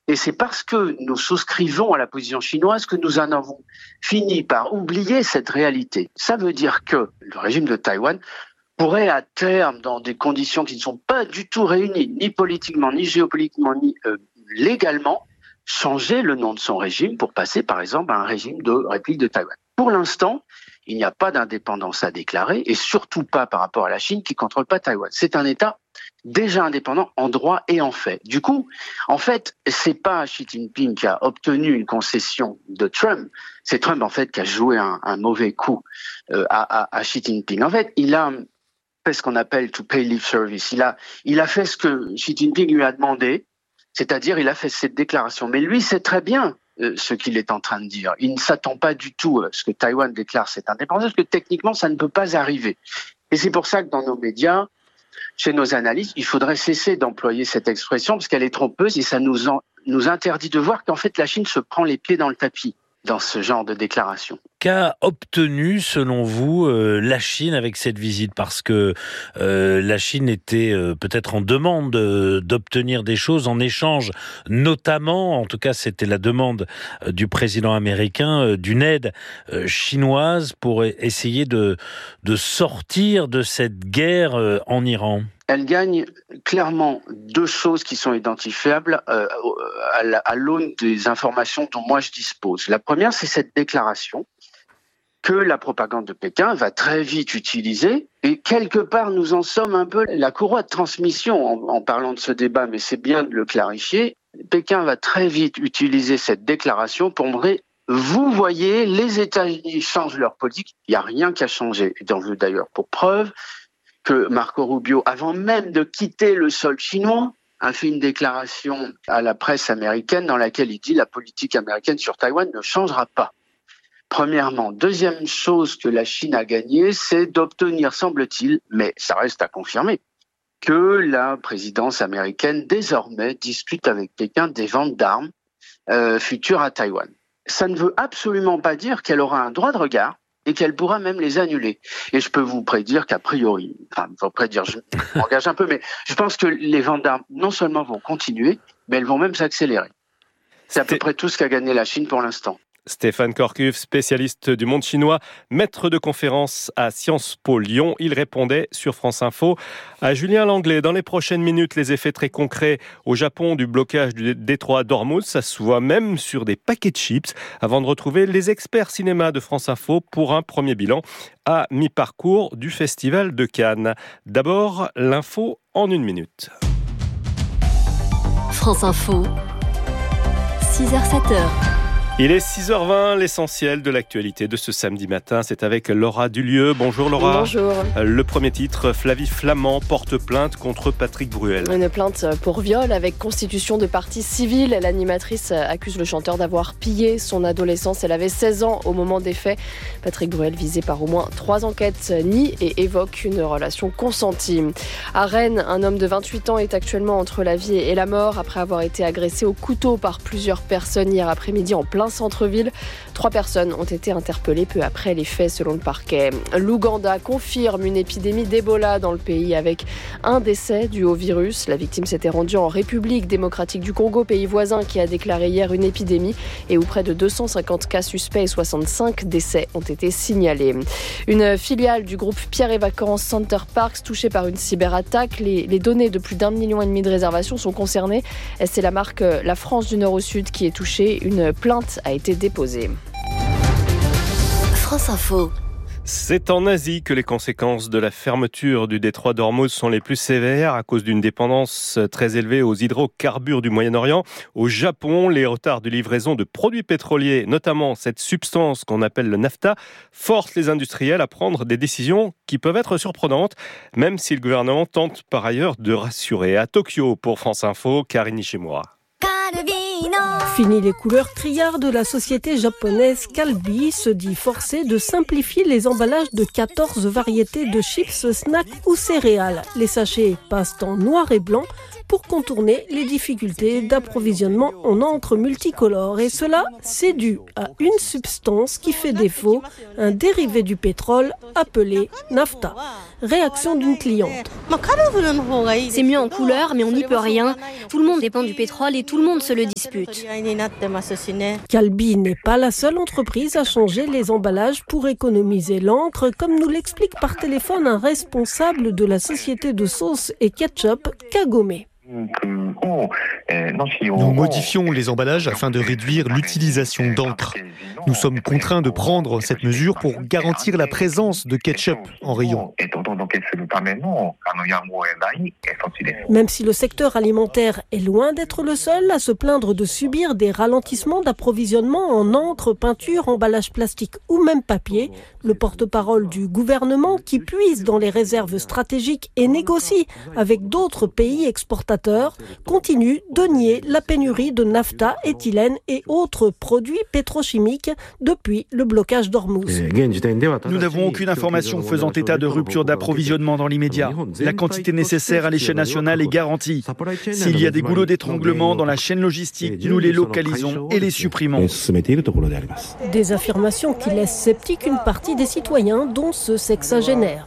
Et c'est parce que nous souscrivons à la position chinoise que nous en avons fini par oublier cette réalité. Ça veut dire que le régime de Taïwan pourrait à terme, dans des conditions qui ne sont pas du tout réunies, ni politiquement, ni géopolitiquement, ni légalement, changer le nom de son régime pour passer par exemple à un régime de République de Taïwan. Pour l'instant, il n'y a pas d'indépendance à déclarer et surtout pas par rapport à la Chine qui ne contrôle pas Taïwan. C'est un État déjà indépendant en droit et en fait. Du coup, en fait, c'est pas Xi Jinping qui a obtenu une concession de Trump, c'est Trump en fait qui a joué un mauvais coup à Xi Jinping. En fait, il a fait ce qu'on appelle to pay lip service. Il a fait ce que Xi Jinping lui a demandé, c'est-à-dire il a fait cette déclaration. Mais lui sait très bien ce qu'il est en train de dire. Il ne s'attend pas du tout à ce que Taïwan déclare cette indépendance, parce que techniquement, ça ne peut pas arriver. Et c'est pour ça que dans nos médias, chez nos analystes, il faudrait cesser d'employer cette expression, parce qu'elle est trompeuse et ça nous interdit de voir qu'en fait, la Chine se prend les pieds dans le tapis dans ce genre de déclaration. Qu'a obtenu, selon vous, la Chine avec cette visite ? Parce que la Chine était peut-être en demande d'obtenir des choses en échange, notamment, en tout cas c'était la demande du président américain, d'une aide chinoise pour essayer de sortir de cette guerre en Iran. Elle gagne clairement deux choses qui sont identifiables à l'aune des informations dont moi je dispose. La première, c'est cette déclaration que la propagande de Pékin va très vite utiliser. Et quelque part, nous en sommes un peu la courroie de transmission en parlant de ce débat, mais c'est bien de le clarifier. Pékin va très vite utiliser cette déclaration pour montrer: vous voyez, les États-Unis changent leur politique. Il n'y a rien qui a changé. Et j'en veux d'ailleurs pour preuve que Marco Rubio, avant même de quitter le sol chinois, a fait une déclaration à la presse américaine dans laquelle il dit: la politique américaine sur Taïwan ne changera pas. Premièrement. Deuxième chose que la Chine a gagnée, c'est d'obtenir, semble-t-il, mais ça reste à confirmer, que la présidence américaine désormais discute avec Pékin des ventes d'armes futures à Taïwan. Ça ne veut absolument pas dire qu'elle aura un droit de regard et qu'elle pourra même les annuler. Et je peux vous prédire qu'a priori, je m'engage un peu, mais je pense que les ventes d'armes, non seulement vont continuer, mais elles vont même s'accélérer. C'est à peu près tout ce qu'a gagné la Chine pour l'instant. Stéphane Corcuff, spécialiste du monde chinois, maître de conférence à Sciences Po Lyon. Il répondait sur France Info à Julien Langlais. Dans les prochaines minutes, les effets très concrets au Japon du blocage du détroit d'Ormuz. Ça se voit même sur des paquets de chips. Avant de retrouver les experts cinéma de France Info pour un premier bilan à mi-parcours du Festival de Cannes. D'abord, l'info en 1 minute. France Info, 6h-7h. Il est 6h20, l'essentiel de l'actualité de ce samedi matin, c'est avec Laura Dulieu. Bonjour Laura. Bonjour. Le premier titre, Flavie Flament porte plainte contre Patrick Bruel. Une plainte pour viol avec constitution de partie civile. L'animatrice accuse le chanteur d'avoir pillé son adolescence. Elle avait 16 ans au moment des faits. Patrick Bruel, visé par au moins 3 enquêtes, nie et évoque une relation consentie. À Rennes, un homme de 28 ans est actuellement entre la vie et la mort après avoir été agressé au couteau par plusieurs personnes hier après-midi en plein centre-ville. 3 personnes ont été interpellées peu après les faits selon le parquet. L'Ouganda confirme une épidémie d'Ebola dans le pays avec un décès dû au virus. La victime s'était rendue en République démocratique du Congo, pays voisin qui a déclaré hier une épidémie et où près de 250 cas suspects et 65 décès ont été signalés. Une filiale du groupe Pierre et Vacances Center Parks touchée par une cyberattaque. Les données de plus d'1,5 million de réservations sont concernées. C'est la marque La France du Nord au Sud qui est touchée. Une plainte a été déposée. France Info. C'est en Asie que les conséquences de la fermeture du détroit d'Ormuz sont les plus sévères à cause d'une dépendance très élevée aux hydrocarbures du Moyen-Orient. Au Japon, les retards de livraison de produits pétroliers, notamment cette substance qu'on appelle le naphtha, forcent les industriels à prendre des décisions qui peuvent être surprenantes, même si le gouvernement tente par ailleurs de rassurer. À Tokyo, pour France Info, Karine Ishimura. Fini les couleurs criardes de la société japonaise Calbee se dit forcée de simplifier les emballages de 14 variétés de chips, snacks ou céréales. Les sachets passent en noir et blanc. pour contourner les difficultés d'approvisionnement en encre multicolore. Et cela, c'est dû à une substance qui fait défaut, un dérivé du pétrole appelé naphtha. Réaction d'une cliente. C'est mieux en couleur, mais on n'y peut rien. Tout le monde dépend du pétrole et tout le monde se le dispute. Calbee n'est pas la seule entreprise à changer les emballages pour économiser l'encre, comme nous l'explique par téléphone un responsable de la société de sauce et ketchup Kagome. Nous modifions les emballages afin de réduire l'utilisation d'encre. Nous sommes contraints de prendre cette mesure pour garantir la présence de ketchup en rayon. Même si le secteur alimentaire est loin d'être le seul à se plaindre de subir des ralentissements d'approvisionnement en encre, peinture, emballage plastique ou même papier, le porte-parole du gouvernement qui puise dans les réserves stratégiques et négocie avec d'autres pays exportateurs continue de nier la pénurie de naphta, éthylène et autres produits pétrochimiques depuis le blocage d'Ormuz. Nous n'avons aucune information faisant état de rupture d'approvisionnement dans l'immédiat. La quantité nécessaire à l'échelle nationale est garantie. S'il y a des goulots d'étranglement dans la chaîne logistique, nous les localisons et les supprimons. Des affirmations qui laissent sceptique une partie des citoyens, dont ce sexagénaire.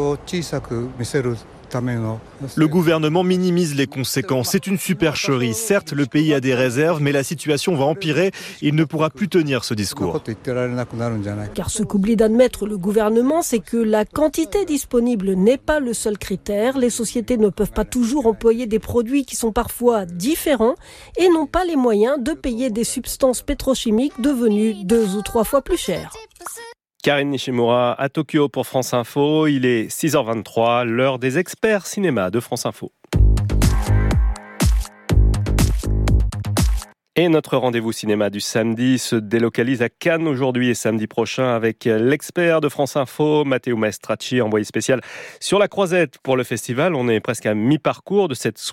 Le gouvernement minimise les conséquences. C'est une supercherie. Certes, le pays a des réserves, mais la situation va empirer. Il ne pourra plus tenir ce discours. Car ce qu'oublie d'admettre le gouvernement, c'est que la quantité disponible n'est pas le seul critère. Les sociétés ne peuvent pas toujours employer des produits qui sont parfois différents et n'ont pas les moyens de payer des substances pétrochimiques devenues 2 ou 3 fois plus chères. Karine Nishimura à Tokyo pour France Info. Il est 6h23, l'heure des experts cinéma de France Info. Et notre rendez-vous cinéma du samedi se délocalise à Cannes aujourd'hui et samedi prochain avec l'expert de France Info, Matteo Maestracci, envoyé spécial sur la Croisette pour le festival. On est presque à mi-parcours de cette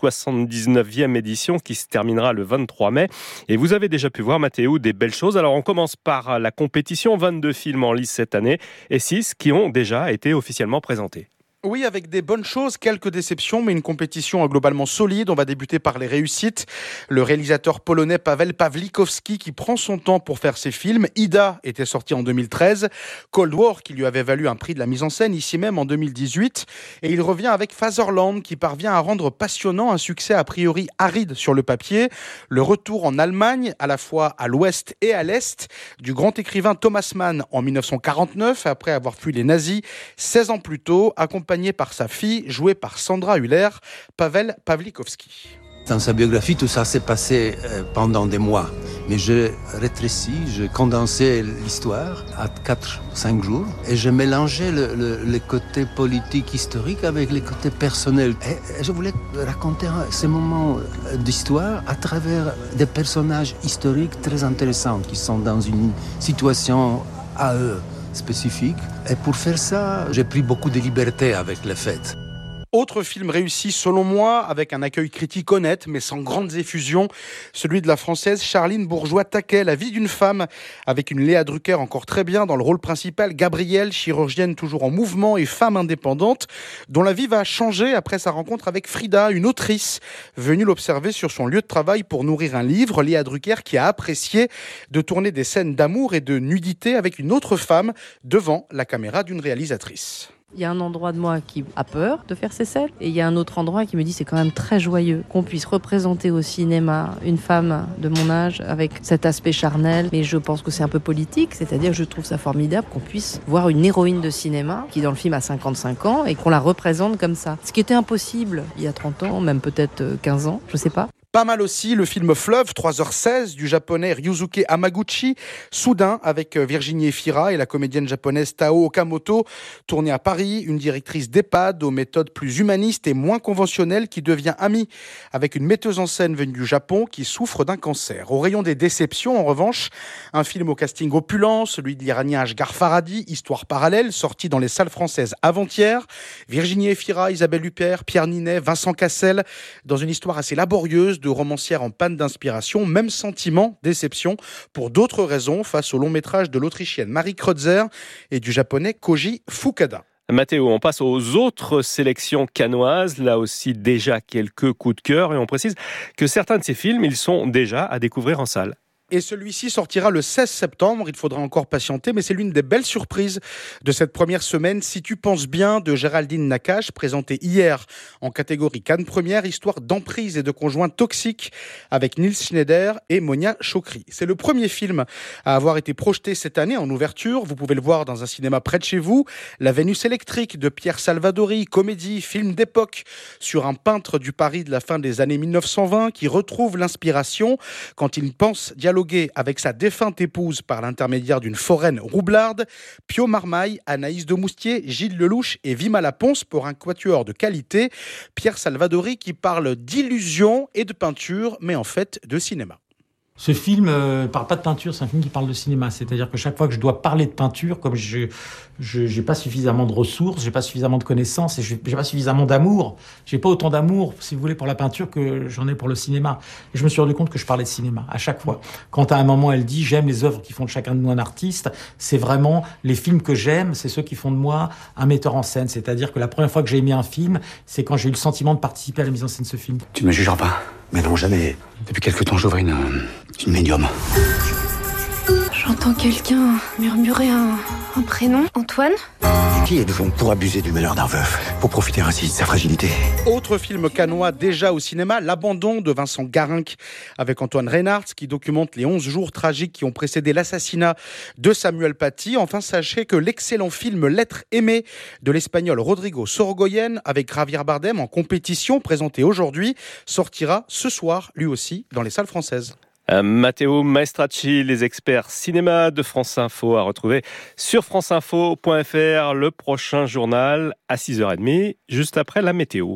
79e édition qui se terminera le 23 mai. Et vous avez déjà pu voir, Matteo, des belles choses. Alors on commence par la compétition, 22 films en lice cette année et 6 qui ont déjà été officiellement présentés. Oui, avec des bonnes choses, quelques déceptions, mais une compétition globalement solide. On va débuter par les réussites. Le réalisateur polonais Paweł Pawlikowski qui prend son temps pour faire ses films. Ida était sorti en 2013. Cold War qui lui avait valu un prix de la mise en scène ici même en 2018. Et il revient avec Fatherland qui parvient à rendre passionnant un succès a priori aride sur le papier. Le retour en Allemagne, à la fois à l'ouest et à l'est, du grand écrivain Thomas Mann en 1949, après avoir fui les nazis 16 ans plus tôt, accompagné par sa fille, jouée par Sandra Hüller, Paweł Pawlikowski. Dans sa biographie, tout ça s'est passé pendant des mois. Mais je rétrécis, je condensais l'histoire à 4-5 jours et je mélangeais le côté politique historique avec les côtés personnels. Et je voulais raconter ces moments d'histoire à travers des personnages historiques très intéressants qui sont dans une situation à eux spécifique. Et pour faire ça, j'ai pris beaucoup de liberté avec les fêtes. Autre film réussi selon moi, avec un accueil critique honnête mais sans grandes effusions, celui de la française Charline Bourgeois-Taquet, la vie d'une femme, avec une Léa Drucker encore très bien dans le rôle principal, Gabrielle, chirurgienne toujours en mouvement et femme indépendante, dont la vie va changer après sa rencontre avec Frida, une autrice venue l'observer sur son lieu de travail pour nourrir un livre. Léa Drucker qui a apprécié de tourner des scènes d'amour et de nudité avec une autre femme devant la caméra d'une réalisatrice. Il y a un endroit de moi qui a peur de faire ces scènes et il y a un autre endroit qui me dit c'est quand même très joyeux qu'on puisse représenter au cinéma une femme de mon âge avec cet aspect charnel. Mais je pense que c'est un peu politique, c'est-à-dire que je trouve ça formidable qu'on puisse voir une héroïne de cinéma qui dans le film a 55 ans et qu'on la représente comme ça. Ce qui était impossible il y a 30 ans, même peut-être 15 ans, je sais pas. Pas mal aussi le film Fleuve, 3h16, du japonais Ryusuke Hamaguchi, soudain avec Virginie Efira et la comédienne japonaise Tao Okamoto, tourné à Paris, une directrice d'EHPAD aux méthodes plus humanistes et moins conventionnelles qui devient amie avec une metteuse en scène venue du Japon qui souffre d'un cancer. Au rayon des déceptions, en revanche, un film au casting opulent, celui de l'Iranien Ashghar Farhadi, Histoire parallèle, sorti dans les salles françaises avant-hier. Virginie Efira, Isabelle Huppert, Pierre Ninet, Vincent Cassel, dans une histoire assez laborieuse, de romancière en panne d'inspiration, même sentiment, déception, pour d'autres raisons, face au long métrage de l'Autrichienne Marie Kreutzer et du Japonais Koji Fukada. Mathéo, on passe aux autres sélections cannoises. Là aussi, déjà quelques coups de cœur. Et on précise que certains de ces films, ils sont déjà à découvrir en salle. Et celui-ci sortira le 16 septembre. Il faudra encore patienter, mais c'est l'une des belles surprises de cette première semaine. Si tu penses bien, de Géraldine Nakache, présentée hier en catégorie Cannes Première, histoire d'emprise et de conjoints toxiques avec Nils Schneider et Monia Chokri. C'est le premier film à avoir été projeté cette année en ouverture. Vous pouvez le voir dans un cinéma près de chez vous. La Vénus électrique de Pierre Salvadori, comédie, film d'époque sur un peintre du Paris de la fin des années 1920 qui retrouve l'inspiration quand il pense dialoguer avec sa défunte épouse par l'intermédiaire d'une foraine roublarde. Pio Marmaille, Anaïs de Moustier, Gilles Lelouch et Vima Laponce pour un quatuor de qualité. Pierre Salvadori qui parle d'illusion et de peinture, mais en fait de cinéma. Ce film ne parle pas de peinture, c'est un film qui parle de cinéma. C'est-à-dire que chaque fois que je dois parler de peinture, comme je n'ai pas suffisamment de ressources, j'ai pas suffisamment de connaissances et j'ai pas suffisamment d'amour. J'ai pas autant d'amour, si vous voulez, pour la peinture que j'en ai pour le cinéma. Et je me suis rendu compte que je parlais de cinéma à chaque fois. Quand à un moment elle dit « j'aime les œuvres qui font de chacun de nous un artiste », c'est vraiment les films que j'aime, c'est ceux qui font de moi un metteur en scène. C'est-à-dire que la première fois que j'ai aimé un film, c'est quand j'ai eu le sentiment de participer à la mise en scène de ce film. Tu me jugeras pas, mais non, jamais. Depuis quelque temps, j'ouvre une médium. J'entends quelqu'un murmurer un prénom. Antoine ? Qui êtes-vous pour abuser du malheur d'un veuf, pour profiter ainsi de sa fragilité? Autre film cannois déjà au cinéma, L'Abandon de Vincent Garinck avec Antoine Reinhardt qui documente les 11 jours tragiques qui ont précédé l'assassinat de Samuel Paty. Enfin, sachez que l'excellent film L'être aimé de l'espagnol Rodrigo Sorogoyen avec Javier Bardem en compétition, présenté aujourd'hui, sortira ce soir lui aussi dans les salles françaises. Matteo Maestracci, les experts cinéma de France Info à retrouver sur franceinfo.fr, le prochain journal à 6h30, juste après la météo.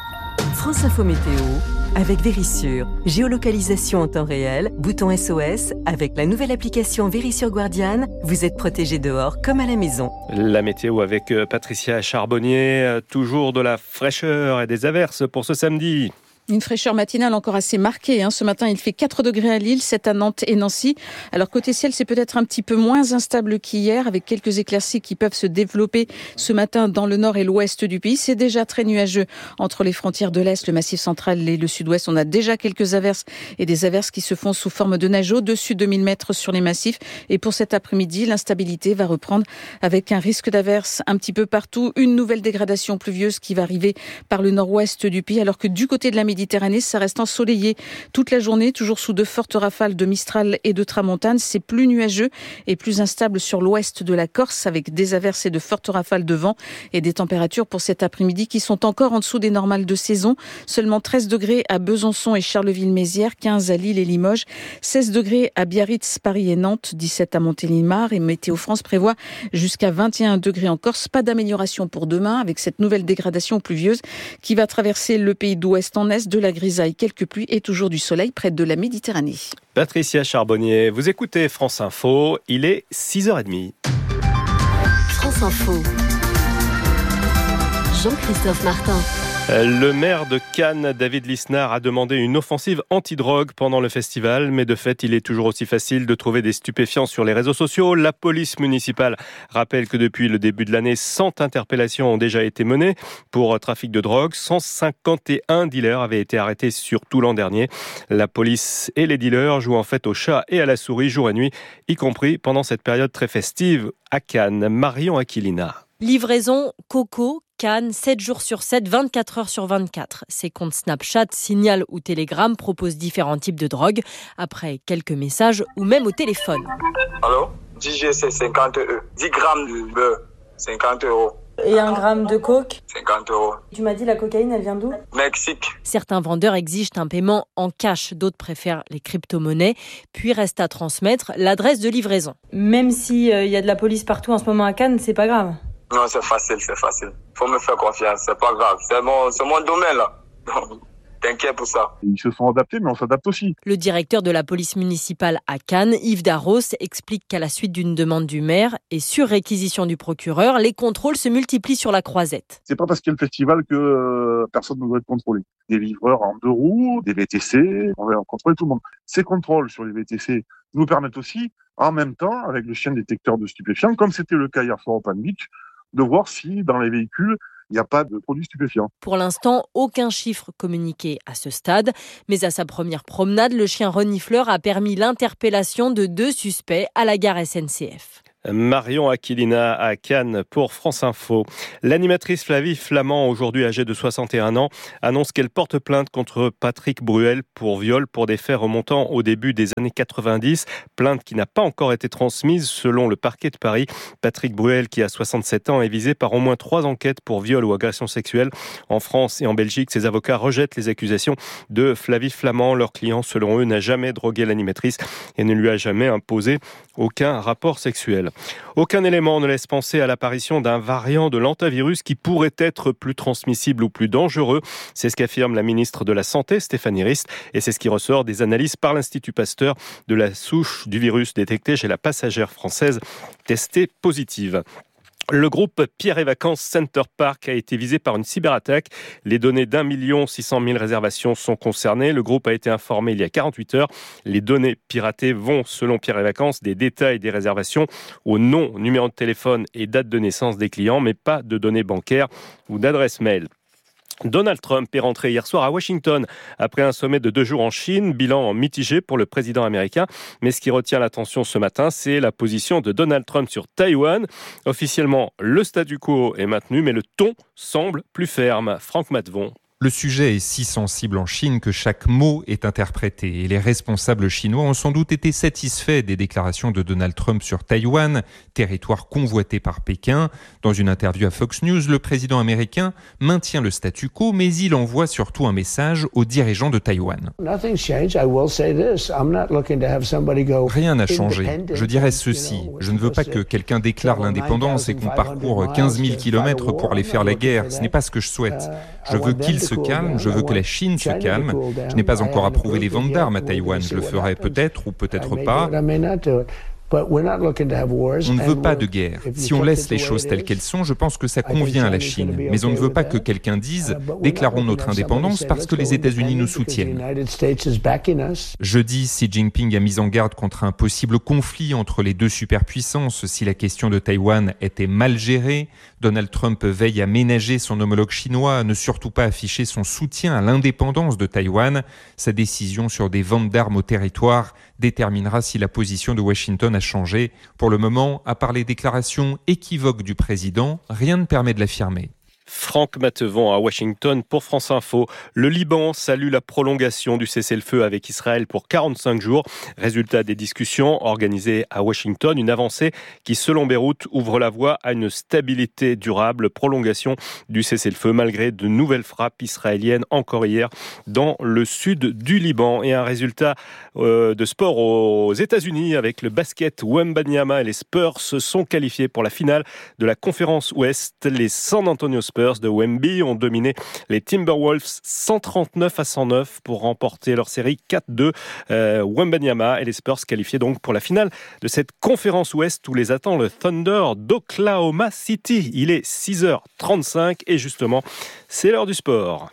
France Info Météo avec Vérissure. Géolocalisation en temps réel, bouton SOS. Avec la nouvelle application Vérissure Guardian, vous êtes protégé dehors comme à la maison. La météo avec Patricia Charbonnier, toujours de la fraîcheur et des averses pour ce samedi. Une fraîcheur matinale encore assez marquée. Ce matin, il fait 4 degrés à Lille, 7 à Nantes et Nancy. Alors côté ciel, c'est peut-être un petit peu moins instable qu'hier, avec quelques éclaircies qui peuvent se développer ce matin dans le nord et l'ouest du pays. C'est déjà très nuageux entre les frontières de l'Est, le Massif central et le sud-ouest. On a déjà quelques averses et des averses qui se font sous forme de neige au-dessus de 1000 mètres sur les massifs. Et pour cet après-midi, l'instabilité va reprendre avec un risque d'averses un petit peu partout. Une nouvelle dégradation pluvieuse qui va arriver par le nord-ouest du pays, alors que du côté de la Méditerranée, ça reste ensoleillé toute la journée, toujours sous de fortes rafales de Mistral et de Tramontane. C'est plus nuageux et plus instable sur l'ouest de la Corse, avec des averses et de fortes rafales de vent et des températures pour cet après-midi qui sont encore en dessous des normales de saison. Seulement 13 degrés à Besançon et Charleville-Mézières, 15 à Lille et Limoges, 16 degrés à Biarritz, Paris et Nantes, 17 à Montélimar, et Météo France prévoit jusqu'à 21 degrés en Corse. Pas d'amélioration pour demain avec cette nouvelle dégradation pluvieuse qui va traverser le pays d'ouest en est, de la grisaille, quelques pluies et toujours du soleil près de la Méditerranée. Patricia Charbonnier, vous écoutez France Info, il est 6h30. France Info. Jean-Christophe Martin. Le maire de Cannes, David Lisnard, a demandé une offensive anti-drogue pendant le festival, mais de fait, il est toujours aussi facile de trouver des stupéfiants sur les réseaux sociaux. La police municipale rappelle que depuis le début de l'année, 100 interpellations ont déjà été menées pour trafic de drogue. 151 dealers avaient été arrêtés sur tout l'an dernier. La police et les dealers jouent en fait au chat et à la souris jour et nuit, y compris pendant cette période très festive à Cannes. Marion Aquilina. Livraison, coco, Cannes, 7 jours sur 7, 24 heures sur 24. Ces comptes Snapchat, Signal ou Telegram proposent différents types de drogues, après quelques messages ou même au téléphone. Allô ? 10 GC, 50 €. 10 grammes de beurre, 50 €. Et 1 gramme de coke ? 50 €. Tu m'as dit la cocaïne, elle vient d'où ? Mexique. Certains vendeurs exigent un paiement en cash, d'autres préfèrent les crypto-monnaies, puis reste à transmettre l'adresse de livraison. Même s'il y a de la police partout en ce moment à Cannes, c'est pas grave ? Non, c'est facile. Faut me faire confiance, c'est pas grave. C'est mon domaine, là. T'inquiète pour ça. Ils se sont adaptés, mais on s'adapte aussi. Le directeur de la police municipale à Cannes, Yves Darros, explique qu'à la suite d'une demande du maire et sur réquisition du procureur, les contrôles se multiplient sur la Croisette. C'est pas parce qu'il y a le festival que personne ne doit être contrôlé. Des livreurs en 2 roues, des VTC, on va contrôler tout le monde. Ces contrôles sur les VTC nous permettent aussi, en même temps, avec le chien détecteur de stupéfiants, comme c'était le cas hier soir au Palm Beach, de voir si dans les véhicules, il n'y a pas de produits stupéfiants. Pour l'instant, aucun chiffre communiqué à ce stade. Mais à sa première promenade, le chien renifleur a permis l'interpellation de 2 suspects à la gare SNCF. Marion Aquilina à Cannes pour France Info. L'animatrice Flavie Flament, aujourd'hui âgée de 61 ans, annonce qu'elle porte plainte contre Patrick Bruel pour viol pour des faits remontant au début des années 90. Plainte qui n'a pas encore été transmise selon le parquet de Paris. Patrick Bruel, qui a 67 ans, est visé par au moins 3 enquêtes pour viol ou agression sexuelle. En France et en Belgique, ses avocats rejettent les accusations de Flavie Flament. Leur client, selon eux, n'a jamais drogué l'animatrice et ne lui a jamais imposé aucun rapport sexuel. Aucun élément ne laisse penser à l'apparition d'un variant de l'hantavirus qui pourrait être plus transmissible ou plus dangereux. C'est ce qu'affirme la ministre de la Santé, Stéphanie Rist, et c'est ce qui ressort des analyses par l'Institut Pasteur de la souche du virus détectée chez la passagère française testée positive. Le groupe Pierre et Vacances Center Park a été visé par une cyberattaque. Les données d'1 600 000 réservations sont concernées. Le groupe a été informé il y a 48 heures. Les données piratées vont, selon Pierre et Vacances, des détails des réservations au nom, numéro de téléphone et date de naissance des clients, mais pas de données bancaires ou d'adresse mail. Donald Trump est rentré hier soir à Washington après un sommet de 2 jours en Chine, bilan mitigé pour le président américain. Mais ce qui retient l'attention ce matin, c'est la position de Donald Trump sur Taïwan. Officiellement, le statu quo est maintenu, mais le ton semble plus ferme. Franck Matvon. Le sujet est si sensible en Chine que chaque mot est interprété et les responsables chinois ont sans doute été satisfaits des déclarations de Donald Trump sur Taïwan, territoire convoité par Pékin. Dans une interview à Fox News, le président américain maintient le statu quo, mais il envoie surtout un message aux dirigeants de Taïwan. Rien n'a changé. Je dirais ceci. Je ne veux pas que quelqu'un déclare l'indépendance et qu'on parcourt 15 000 kilomètres pour aller faire la guerre. Ce n'est pas ce que je souhaite. Je veux qu'il se calme, je veux que la Chine se calme. Je n'ai pas encore approuvé les ventes d'armes à Taïwan. Je le ferai peut-être ou peut-être pas. On ne veut pas de guerre. Si on laisse les choses telles qu'elles sont, je pense que ça convient à la Chine. Mais on ne veut pas que quelqu'un dise « déclarons notre indépendance parce que les États-Unis nous soutiennent ». Jeudi, Xi Jinping a mis en garde contre un possible conflit entre les 2 superpuissances si la question de Taïwan était mal gérée. Donald Trump veille à ménager son homologue chinois, à ne surtout pas afficher son soutien à l'indépendance de Taïwan. Sa décision sur des ventes d'armes au territoire déterminera si la position de Washington a changé. Pour le moment, à part les déclarations équivoques du président, rien ne permet de l'affirmer. Franck Mattevon à Washington pour France Info. Le Liban salue la prolongation du cessez-le-feu avec Israël pour 45 jours. Résultat des discussions organisées à Washington, une avancée qui, selon Beyrouth, ouvre la voie à une stabilité durable. Prolongation du cessez-le-feu malgré de nouvelles frappes israéliennes encore hier dans le sud du Liban. Et un résultat de sport aux États-Unis avec le basket. Wembanyama et les Spurs se sont qualifiés pour la finale de la conférence Ouest. Les San Antonio Spurs de Wemby ont dominé les Timberwolves 139-109 pour remporter leur série 4-2. Wembanyama et les Spurs qualifiés donc pour la finale de cette conférence Ouest où les attend le Thunder d'Oklahoma City. Il est 6h35 et justement, c'est l'heure du sport.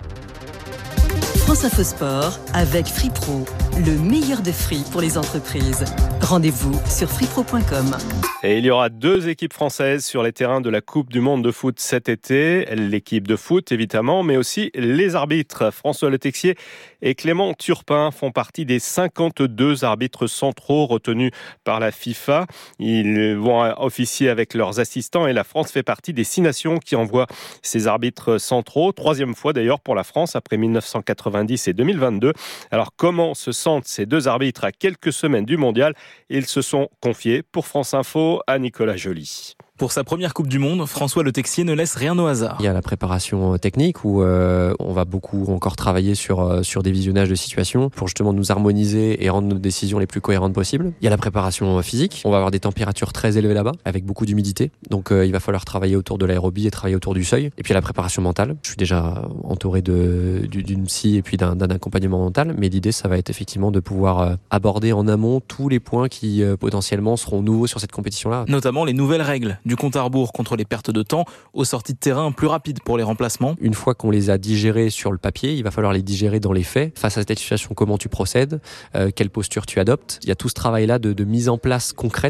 France Info Sport avec FreePro, le meilleur des free pour les entreprises. Rendez-vous sur freepro.com. Et il y aura 2 équipes françaises sur les terrains de la Coupe du Monde de foot cet été. L'équipe de foot, évidemment, mais aussi les arbitres. François Le Texier et Clément Turpin font partie des 52 arbitres centraux retenus par la FIFA. Ils vont officier avec leurs assistants et la France fait partie des 6 nations qui envoient ces arbitres centraux. 3e fois d'ailleurs pour la France après 1990 et 2022. Alors comment se sentent ces 2 arbitres à quelques semaines du mondial? Ils se sont confiés pour France Info à Nicolas Joly. Pour sa première Coupe du Monde, François Le Texier ne laisse rien au hasard. Il y a la préparation technique où on va beaucoup encore travailler sur des visionnages de situations pour justement nous harmoniser et rendre nos décisions les plus cohérentes possibles. Il y a la préparation physique. On va avoir des températures très élevées là-bas avec beaucoup d'humidité. Donc il va falloir travailler autour de l'aérobie et travailler autour du seuil. Et puis la préparation mentale. Je suis déjà entouré d'une psy et puis d'un accompagnement mental. Mais l'idée, ça va être effectivement de pouvoir aborder en amont tous les points qui potentiellement seront nouveaux sur cette compétition-là. Notamment les nouvelles règles du compte à rebours contre les pertes de temps aux sorties de terrain plus rapides pour les remplacements. Une fois qu'on les a digérés sur le papier, il va falloir les digérer dans les faits. Face à cette situation, comment tu procèdes, quelle posture tu adoptes. Il y a tout ce travail-là de mise en place concrète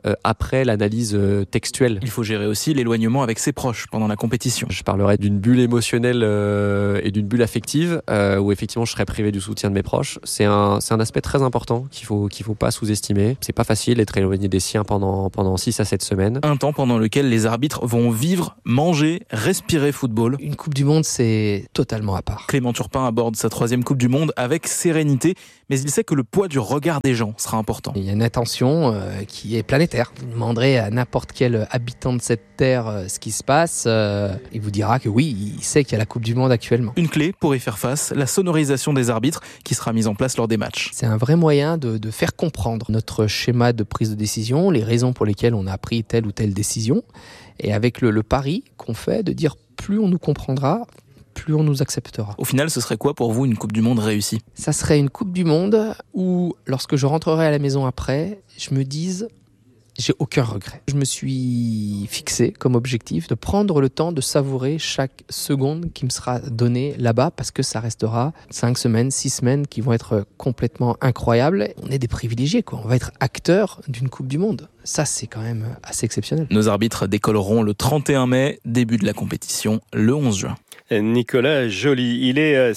après l'analyse textuelle. Il faut gérer aussi l'éloignement avec ses proches pendant la compétition. Je parlerai d'une bulle émotionnelle et d'une bulle affective où effectivement je serai privé du soutien de mes proches. C'est un aspect très important qu'il faut pas sous-estimer. C'est pas facile d'être éloigné des siens pendant 6 à 7 semaines. Un temps pendant lequel les arbitres vont vivre, manger, respirer football. Une Coupe du Monde, c'est totalement à part. Clément Turpin aborde sa 3e Coupe du Monde avec sérénité, mais il sait que le poids du regard des gens sera important. Il y a une attention qui est planétaire. Vous demanderez à n'importe quel habitant de cette terre ce qui se passe, il vous dira que oui, il sait qu'il y a la Coupe du Monde actuellement. Une clé pour y faire face, la sonorisation des arbitres qui sera mise en place lors des matchs. C'est un vrai moyen de faire comprendre notre schéma de prise de décision, les raisons pour lesquelles on a pris telle ou telle décision, et avec le pari qu'on fait de dire plus on nous comprendra, plus on nous acceptera. Au final, ce serait quoi pour vous une Coupe du Monde réussie ? Ça serait une Coupe du Monde où, lorsque je rentrerai à la maison après, je me dise, j'ai aucun regret. Je me suis fixé comme objectif de prendre le temps de savourer chaque seconde qui me sera donnée là-bas, parce que ça restera 5 semaines, 6 semaines qui vont être complètement incroyables. On est des privilégiés, quoi. On va être acteurs d'une Coupe du Monde. Ça, c'est quand même assez exceptionnel. Nos arbitres décolleront le 31 mai, début de la compétition le 11 juin. Nicolas Joly, il est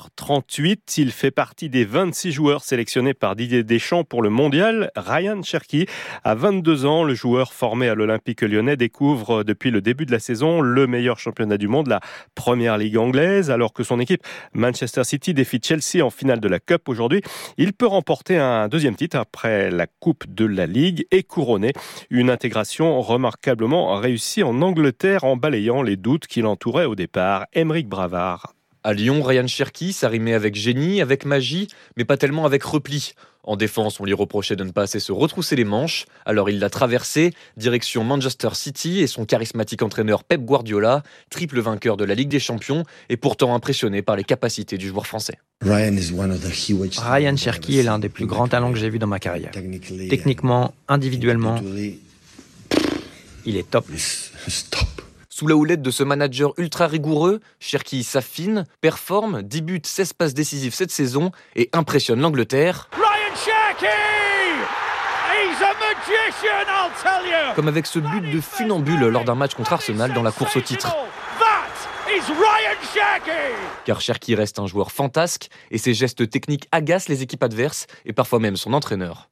6h38, il fait partie des 26 joueurs sélectionnés par Didier Deschamps pour le mondial. Ryan Cherki, à 22 ans, le joueur formé à l'Olympique lyonnais découvre depuis le début de la saison le meilleur championnat du monde, la première ligue anglaise, alors que son équipe Manchester City défie Chelsea en finale de la Cup aujourd'hui. Il peut remporter un 2e titre après la Coupe de la Ligue et couronner une intégration remarquablement réussie en Angleterre en balayant les doutes qui l'entouraient au départ. Aymeric Bravard. À Lyon, Ryan Cherki, ça rimait avec génie, avec magie, mais pas tellement avec repli. En défense, on lui reprochait de ne pas assez se retrousser les manches, alors il l'a traversé, direction Manchester City et son charismatique entraîneur Pep Guardiola, triple vainqueur de la Ligue des Champions et pourtant impressionné par les capacités du joueur français. Ryan Cherki est l'un des plus grands talents que j'ai vu dans ma carrière. Techniquement, individuellement, il est top. Sous la houlette de ce manager ultra rigoureux, Cherki s'affine, performe, 10 buts, 16 passes décisives cette saison et impressionne l'Angleterre. Ryan Cherki! He's a magician, I'll tell you! Comme avec ce but de funambule lors d'un match contre Arsenal dans la course au titre. That is Ryan Cherki! Car Cherki reste un joueur fantasque et ses gestes techniques agacent les équipes adverses et parfois même son entraîneur.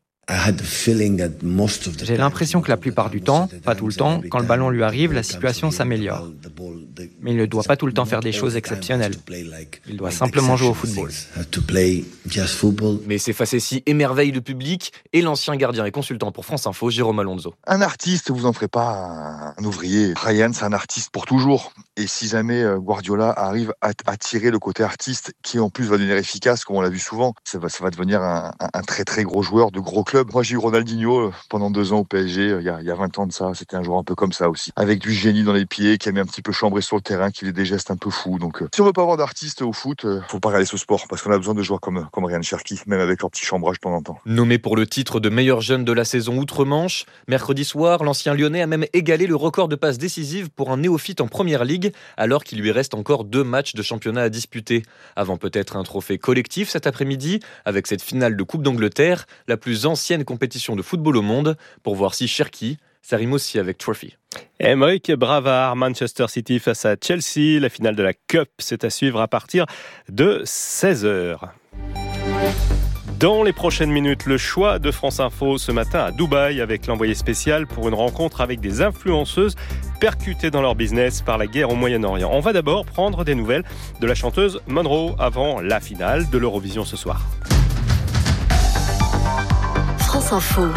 J'ai l'impression que la plupart du temps, pas tout le temps, quand le ballon lui arrive, la situation s'améliore. Mais il ne doit pas tout le temps faire des choses exceptionnelles. Il doit simplement jouer au football. Mais ces facéties émerveillent le public et l'ancien gardien et consultant pour France Info, Jérôme Alonso. Un artiste, vous en ferez pas un ouvrier. Ryan, c'est un artiste pour toujours. Et si jamais Guardiola arrive à tirer le côté artiste, qui en plus va devenir efficace, comme on l'a vu souvent, ça va devenir un très très gros joueur de gros clubs. Moi, j'ai eu Ronaldinho pendant 2 ans au PSG, il y a 20 ans de ça. C'était un joueur un peu comme ça aussi, avec du génie dans les pieds, qui aimait un petit peu chambrer sur le terrain, qui faisait des gestes un peu fous. Donc, si on veut pas avoir d'artiste au foot, faut pas regarder ce sport, parce qu'on a besoin de joueurs comme Ryan Cherki, même avec leur petit chambrage de temps en temps. Nommé pour le titre de meilleur jeune de la saison outre-Manche, mercredi soir, l'ancien Lyonnais a même égalé le record de passes décisives pour un néophyte en première ligue, alors qu'il lui reste encore 2 matchs de championnat à disputer. Avant peut-être un trophée collectif cet après-midi, avec cette finale de Coupe d'Angleterre, la plus ancienne compétition de football au monde, pour voir si Cherki, ça rime aussi avec trophy. Aymeric Bravard, Manchester City face à Chelsea. La finale de la Cup, c'est à suivre à partir de 16h. Dans les prochaines minutes, le choix de France Info ce matin à Dubaï avec l'envoyé spécial pour une rencontre avec des influenceuses percutées dans leur business par la guerre au Moyen-Orient. On va d'abord prendre des nouvelles de la chanteuse Monroe avant la finale de l'Eurovision ce soir. France Info,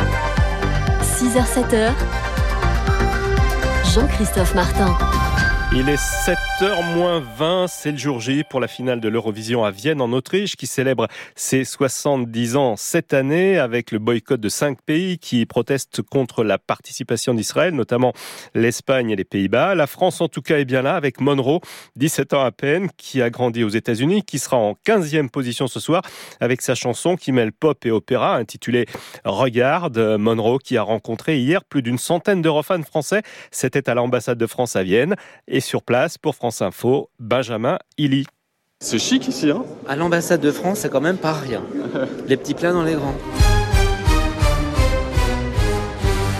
6h-7h, Jean-Christophe Martin. Il est 7h-20, c'est le jour J pour la finale de l'Eurovision à Vienne en Autriche qui célèbre ses 70 ans cette année avec le boycott de 5 pays qui protestent contre la participation d'Israël, notamment l'Espagne et les Pays-Bas. La France en tout cas est bien là avec Monroe, 17 ans à peine, qui a grandi aux États-Unis, qui sera en 15e position ce soir avec sa chanson qui mêle pop et opéra intitulée Regarde. Monroe qui a rencontré hier plus d'une centaine d'Eurofans français, c'était à l'ambassade de France à Vienne. Et sur place, pour France Info, Benjamin Illy. C'est chic ici, hein ? À l'ambassade de France, c'est quand même pas rien. Les petits plats dans les grands.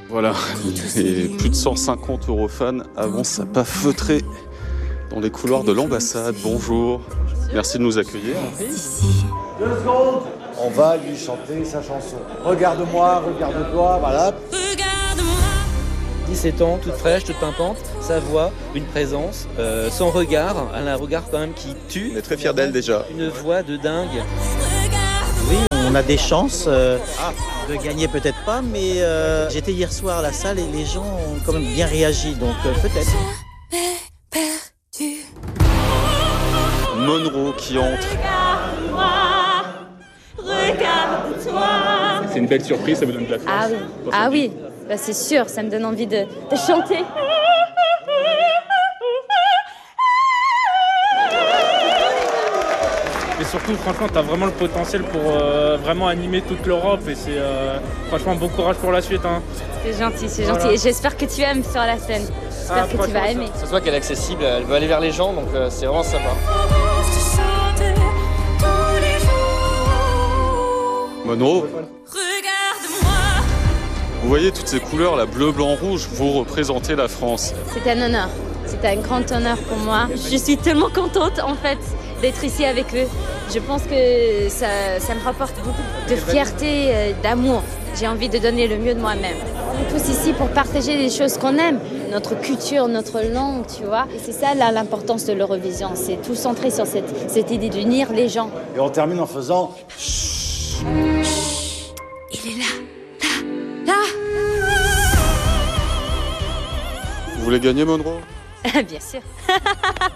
Voilà, et plus de 150 Eurofans avancent à pas feutrés dans les couloirs de l'ambassade. Bonjour, merci de nous accueillir. 2 secondes. On va lui chanter sa chanson. Regarde-moi, regarde-toi, voilà. 17 ans, toute fraîche, toute pimpante, sa voix, une présence, son regard, elle a un regard quand même qui tue. On est très fiers d'elle déjà. Une voix de dingue. Oui, on a des chances de gagner, peut-être pas, mais j'étais hier soir à la salle et les gens ont quand même bien réagi, donc peut-être. Monroe qui entre. Regarde-toi. C'est une belle surprise, ça vous donne de la force. Ah oui, bah, c'est sûr, ça me donne envie de chanter. Et surtout, franchement, tu as vraiment le potentiel pour vraiment animer toute l'Europe. Et c'est franchement bon courage pour la suite. Hein. C'est gentil. Et j'espère que tu aimes sur la scène. J'espère que tu vas aimer. Ça se voit qu'elle est accessible, elle veut aller vers les gens, donc c'est vraiment sympa. Monroe. Vous voyez toutes ces couleurs, la bleu, blanc, rouge, vous représentez la France. C'est un honneur. C'est un grand honneur pour moi. Je suis tellement contente en fait d'être ici avec eux. Je pense que ça me rapporte beaucoup de fierté, d'amour. J'ai envie de donner le mieux de moi-même. On est tous ici pour partager des choses qu'on aime, notre culture, notre langue, tu vois. Et c'est ça là l'importance de l'Eurovision, c'est tout centré sur cette idée d'unir les gens. Et on termine en faisant... Il est là. Vous voulez gagner, Monroe ? Bien sûr.